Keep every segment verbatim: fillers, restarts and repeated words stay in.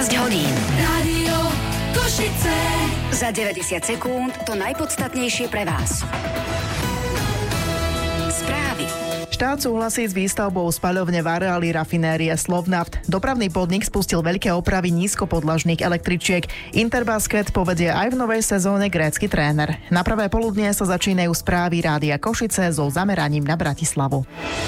štrnásť hodín. Rádio Košice. Za deväťdesiat sekúnd to najpodstatnejšie pre vás. Správy. Štát súhlasí s výstavbou spaľovne v areáli rafinérie Slovnaft. Dopravný podnik spustil veľké opravy nízkopodlažných električiek. Interbasket povedie aj v novej sezóne grécky tréner. Na pravé poludnie sa začínajú správy Rádia Košice so zameraním na Bratislavu.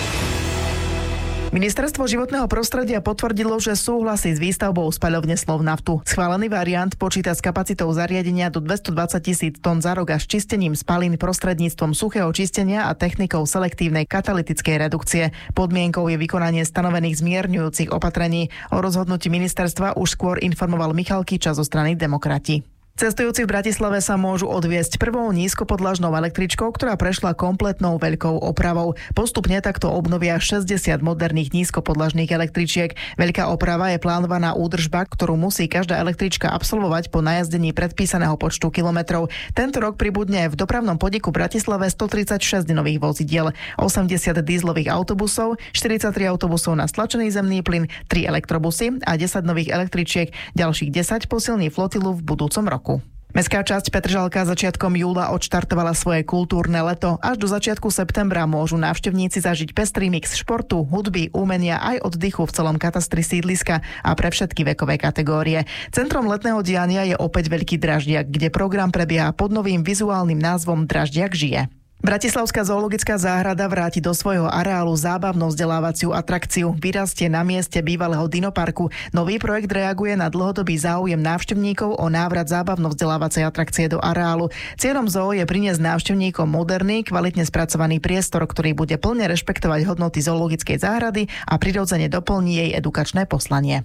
Ministerstvo životného prostredia potvrdilo, že súhlasí s výstavbou spaľovne Slovnaftu. Schválený variant počíta s kapacitou zariadenia do dvestodvadsať tisíc tón za rok a s čistením spalín prostredníctvom suchého čistenia a technikou selektívnej katalytickej redukcie. Podmienkou je vykonanie stanovených zmierňujúcich opatrení. O rozhodnutí ministerstva už skôr informoval Michal Kiča zo strany Demokrati. Cestujúci v Bratislave sa môžu odviesť prvou nízkopodlažnou električkou, ktorá prešla kompletnou veľkou opravou. Postupne takto obnovia šesťdesiat moderných nízkopodlažných električiek. Veľká oprava je plánovaná údržba, ktorú musí každá električka absolvovať po najazdení predpísaného počtu kilometrov. Tento rok pribudne v dopravnom podniku Bratislave stotridsaťšesť nových vozidiel, osemdesiat dízlových autobusov, štyridsaťtri autobusov na stlačený zemný plyn, tri elektrobusy a desať nových električiek. Ďalších desať posilní flotilu v budúcom roku. Mestská časť Petržalka začiatkom júla odštartovala svoje kultúrne leto. Až do začiatku septembra môžu návštevníci zažiť pestrý mix športu, hudby, umenia aj oddychu v celom katastri sídliska a pre všetky vekové kategórie. Centrom letného diania je opäť Veľký Draždiak, kde program prebieha pod novým vizuálnym názvom Draždiak žije. Bratislavská zoologická záhrada vráti do svojho areálu zábavno-vzdelávaciu atrakciu. Vyrastie na mieste bývalého dinoparku. Nový projekt reaguje na dlhodobý záujem návštevníkov o návrat zábavno-vzdelávacej atrakcie do areálu. Cieľom zoo je priniesť návštevníkom moderný, kvalitne spracovaný priestor, ktorý bude plne rešpektovať hodnoty zoologickej záhrady a prirodzene doplní jej edukačné poslanie.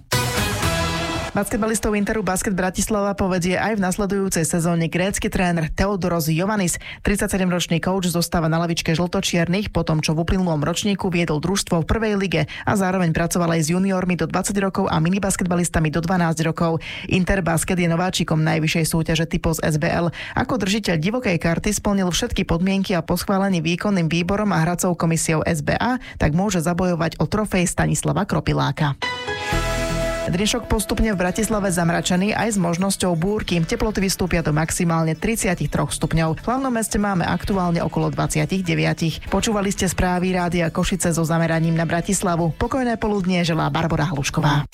Basketbalistov Interu Basket Bratislava povedie aj v nasledujúcej sezóne grécky tréner Theodoros Ioannis. tridsaťsedemročný coach zostáva na lavičke žltočiernych po tom, čo v uplynulom ročníku viedol družstvo v prvej lige a zároveň pracoval aj s juniormi do dvadsať rokov a minibasketbalistami do dvanásť rokov. Inter Basket je nováčikom najvyššej súťaže Typos es bé el. Ako držiteľ divokej karty splnil všetky podmienky a po schválení výkonným výborom a hracou komisiou es bé á, tak môže zabojovať o trofej Stanislava Kropiláka. Dnešok postupne v Bratislave zamračený aj s možnosťou búrky. Teploty vystúpia do maximálne tridsaťtri stupňov. V hlavnom meste máme aktuálne okolo dvadsaťdeväť. Počúvali ste správy Rádia Košice so zameraním na Bratislavu. Pokojné poludnie želá Barbora Hlušková.